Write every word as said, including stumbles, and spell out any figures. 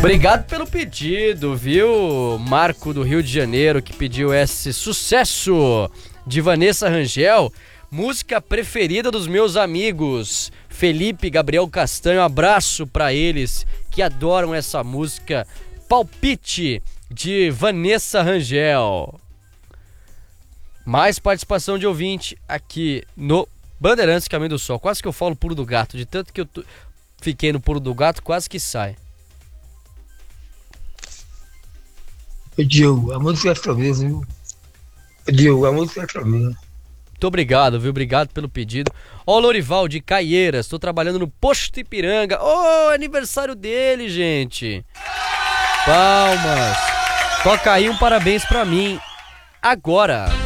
Obrigado pelo pedido, viu? Marco do Rio de Janeiro, que pediu esse sucesso de Vanessa Rangel. Música preferida dos meus amigos Felipe e Gabriel Castanho. Abraço pra eles que adoram essa música. Palpite de Vanessa Rangel. Mais participação de ouvinte aqui no Bandeirantes Caminho do Sol. Quase que eu falo Pulo do Gato. De tanto que eu t- fiquei no Pulo do Gato, quase que sai. Ô, Diogo, a música é pra mim, viu? Ô, Diogo, a música é pra mim. Muito obrigado, viu? Obrigado pelo pedido. Ó, o Lorival de Caieiras. Tô trabalhando no Posto Ipiranga. Ô, aniversário dele, gente. Palmas. Toca aí um parabéns pra mim. Agora.